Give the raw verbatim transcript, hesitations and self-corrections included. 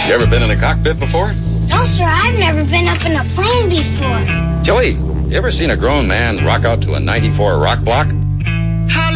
You ever been in a cockpit before? No, sir, I've never been up in a plane before. Joey, you ever seen a grown man rock out to a ninety-four rock block?